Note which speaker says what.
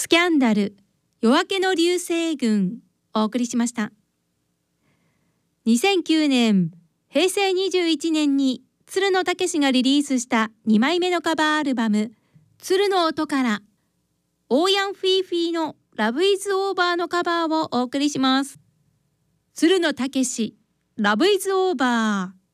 Speaker 1: スキャンダル夜明けの流星群お送りしました。2009年平成21年に鶴野武がリリースした2枚目のカバーアルバム鶴の音からオーヤンフィーフィーのラブイズオーバーのカバーをお送りします。鶴野武ラブイズオーバー。